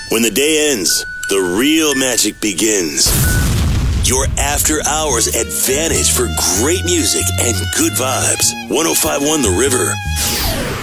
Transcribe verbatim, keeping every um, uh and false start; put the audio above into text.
When the day ends, the real magic begins. Your after hours advantage for great music and good vibes. one oh five point one The River.